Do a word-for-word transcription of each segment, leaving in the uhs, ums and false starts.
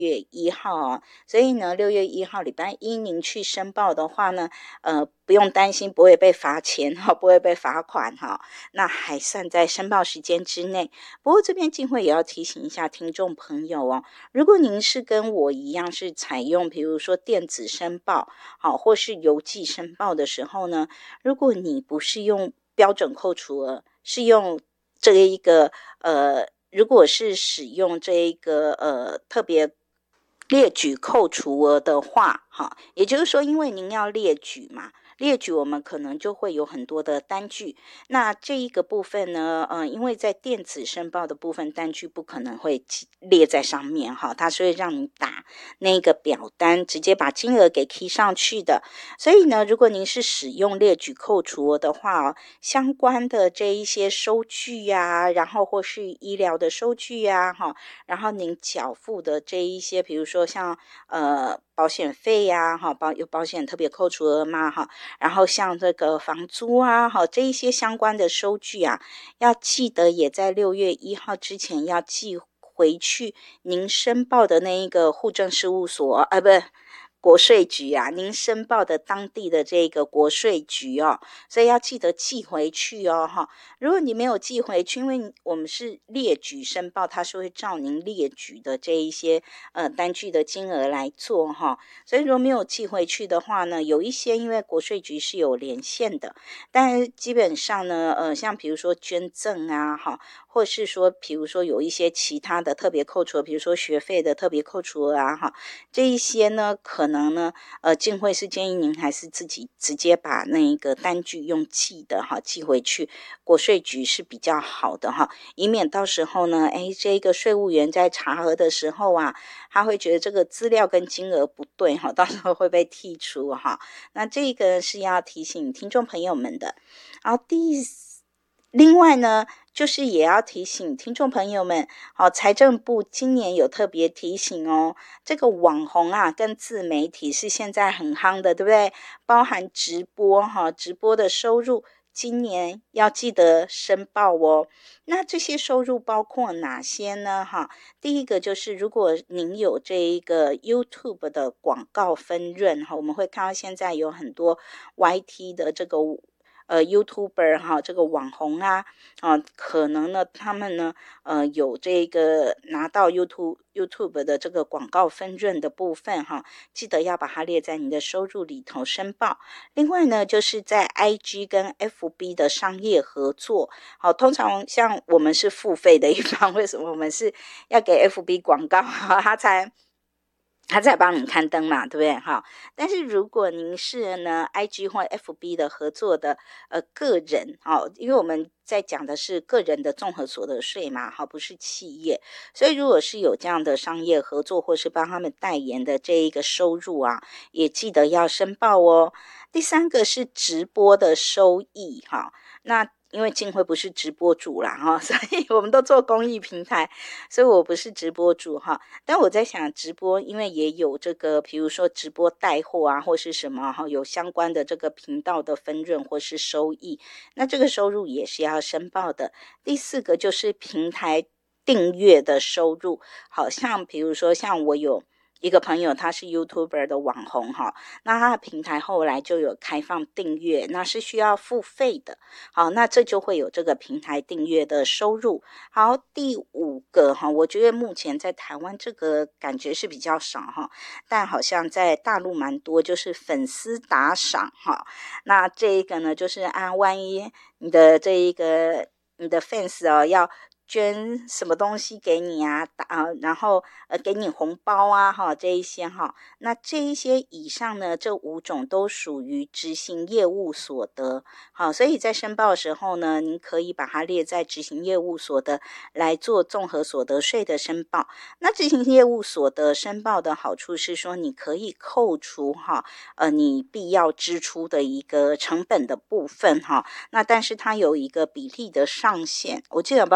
月一号哦，所以呢，六月一号礼拜一您去申报的话呢，呃，不用担心不会被罚钱哈，不会被罚款哈，那还算在申报时间之内。不过这边静慧也要提醒一下听众朋友哦，如果您是跟我一样是采用比如说电子申报好，或是邮寄申报的时候呢，如果你不是用标准扣除额，是用这一个呃，如果是使用这一个呃特别列举扣除额的话，哈，也就是说，因为您要列举嘛，列举我们可能就会有很多的单据。那这一个部分呢，呃，因为在电子申报的部分，单据不可能会列在上面哈，它是会让你打那个表单，直接把金额给 key 上去的。所以呢，如果您是使用列举扣除额的话哦，相关的这一些收据呀、啊，然后或是医疗的收据呀、啊，哈，然后您缴付的这一些，比如说像呃保险费呀、啊，哈，保有保险特别扣除额嘛，哈，然后像这个房租啊，哈，这一些相关的收据啊，要记得也在六月一号之前要寄回去您申报的那一个户政事务所啊，不是国税局啊，您申报的当地的这个国税局哦，所以要记得寄回去哦，哈。如果你没有寄回去，因为我们是列举申报，它是会照您列举的这一些呃单据的金额来做哈，所以如果没有寄回去的话呢，有一些因为国税局是有连线的，但是基本上呢，呃，像比如说捐赠啊，哈，或是说比如说有一些其他的特别扣除额，比如说学费的特别扣除额啊，哈，这一些呢，可能呢，呃，静慧是建议您还是自己直接把那个单据用寄的哈，寄回去国税局是比较好的哈，以免到时候呢，哎，这个税务员在查核的时候啊，他会觉得这个资料跟金额不对哈，到时候会被剔除哈。那这个是要提醒听众朋友们的。然后第另外呢，就是也要提醒听众朋友们，好，财政部今年有特别提醒哦，这个网红啊跟自媒体是现在很夯的，对不对？包含直播哈，直播的收入今年要记得申报哦。那这些收入包括哪些呢？哈，第一个就是如果您有这一个 YouTube 的广告分润哈，我们会看到现在有很多 Y T 的这个呃 YouTuber 哈，这个网红啊，啊，可能呢他们呢呃有这个拿到 YouTube YouTube 的这个广告分润的部分哈，记得要把它列在你的收入里头申报。另外呢，就是在 I G 跟 F B 的商业合作，好，通常像我们是付费的一方，为什么我们是要给 F B 广告，他才他在帮你刊登嘛，对不对？哈，但是如果您是呢 I G 或 F B 的合作的呃个人，哦，因为我们在讲的是个人的综合所得税嘛，哈，不是企业，所以如果是有这样的商业合作或是帮他们代言的这一个收入啊，也记得要申报哦。第三个是直播的收益，哈，那因为静慧不是直播主啦哈，所以我们都做公益平台，所以我不是直播主哈。但我在想直播，因为也有这个，比如说直播带货啊，或是什么哈，有相关的这个频道的分润或是收益，那这个收入也是要申报的。第四个就是平台订阅的收入，好像比如说像我有一个朋友他是 YouTuber 的网红哈，那他的平台后来就有开放订阅，那是需要付费的，好，那这就会有这个平台订阅的收入。好，第五个哈，我觉得目前在台湾这个感觉是比较少哈，但好像在大陆蛮多，就是粉丝打赏哈，那这一个呢，就是啊，万一你的这一个你的 fans 哦要捐什么东西给你啊，啊然后呃给你红包啊哈，这一些哈，那这一些以上呢，这五种都属于执行业务所得，好，所以在申报的时候呢，您可以把它列在执行业务所得来做综合所得税的申报。那执行业务所得申报的好处是说，你可以扣除哈，呃，你必要支出的一个成本的部分哈，那但是它有一个比例的上限，我记得不知道十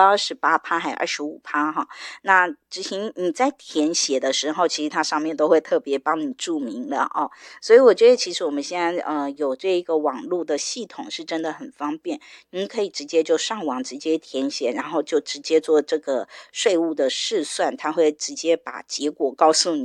八趴还二十五趴哈。那执行你在填写的时候，其实它上面都会特别帮你注明了哦。所以我觉得其实我们现在呃有这个网络的系统是真的很方便，您可以直接就上网直接填写，然后就直接做这个税务的试算，它会直接把结果告诉你。